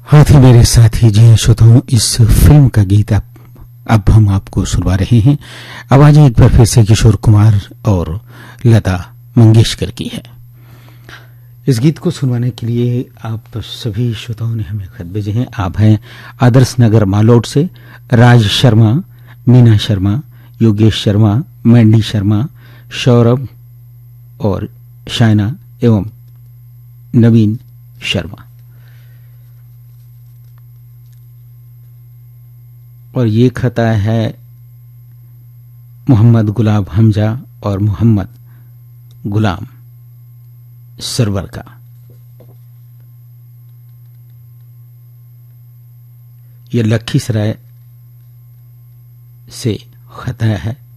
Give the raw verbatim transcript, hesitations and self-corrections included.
हाथी मेरे साथी जी श्रोताओं, इस फिल्म का गीत अब अब हम आपको सुनवा रहे हैं। आवाज एक बार फिर से किशोर कुमार और लता मंगेशकर की है। इस गीत को सुनवाने के लिए आप सभी श्रोताओं ने हमें खत भेजे हैं। आप हैं आदर्श नगर मालोड से राज शर्मा, मीना शर्मा, योगेश शर्मा, मैंडी शर्मा, सौरभ और शायना एवं नवीन शर्मा। और ये खत आया है मोहम्मद गुलाब हमजा और मोहम्मद गुलाम सरवर का। यह लखीसराय से खत आया है।